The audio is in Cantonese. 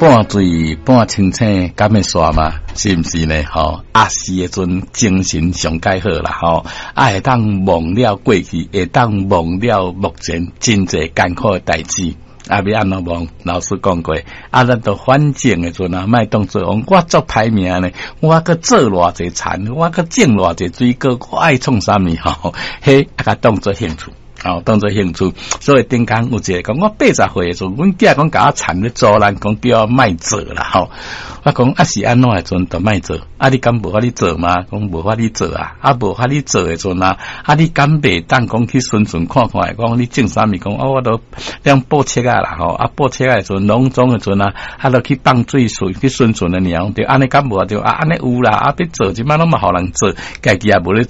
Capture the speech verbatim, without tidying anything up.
半醉半清醒，敢会煞嘛？是毋是呢？吼，阿是迄阵精神上介好啦，吼，啊会当忘了过去，会当忘了目前真侪艰苦诶代志。啊，要安怎忘？老师讲过，啊，咱都反正诶阵啊，莫当做讲我做歹命呢，我搁做偌济田，我搁种偌济水果，我爱创啥物吼？嘿，啊，甲当做兴趣。哦，当作兴趣，所以顶工有一个讲，我八十岁诶时阵，阮囝讲甲我缠咧做，咱讲叫我莫做啦吼。我讲啊是安怎诶阵就莫做，啊你敢无法你做吗？讲无法你做啊，啊无法你做诶阵啊，啊你敢袂当讲去顺顺看看，讲你种啥物？讲哦，我都两报册啊啦吼，啊报册诶阵，农庄诶阵啊，啊都去放水顺去顺顺诶尔，对，安尼敢无就啊安尼有啦，啊要做即摆拢嘛互人做，家己也无咧。